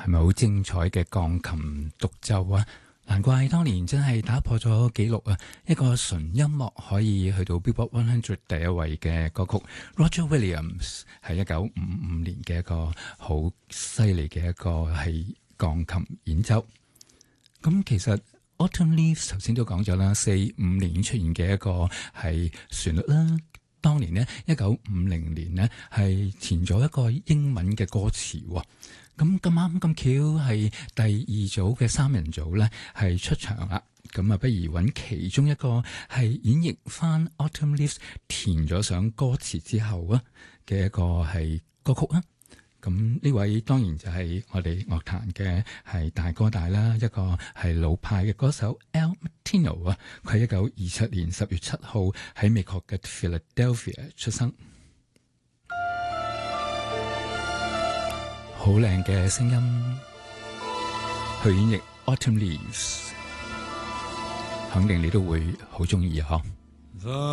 係咪好精彩嘅鋼琴獨奏啊？難怪當年真係打破咗紀錄啊！一個純音樂可以去到 Billboard 100第一位嘅歌曲 ，Roger Williams 係1955年嘅一個好犀利嘅一個係鋼琴演奏。咁其實 Autumn Leaves 頭先都講咗啦，45年出現嘅一個係旋律啦。當年呢，1950年呢係填咗一個英文嘅歌詞喎。咁啱咁巧係第二組嘅三人組咧係出場啦。咁啊，不如揾其中一個係演繹翻 Autumn Leaves 填咗上歌詞之後啊嘅一個係歌曲啊。咁呢位當然就係我哋樂壇嘅係大哥大啦，一個係老派嘅歌手 Al Martino 啊。佢喺1927年10月7號喺美國嘅 Philadelphia 出生。好靚嘅聲音去演繹 Autumn Leaves，肯定你都會好中意嗬。